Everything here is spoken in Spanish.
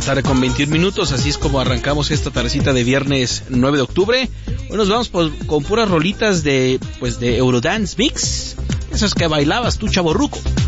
tarde con 21 minutos, así es como arrancamos esta tardecita de viernes 9 de octubre. Hoy nos vamos con puras rolitas de Eurodance Mix, esas que bailabas tú, chavorruco.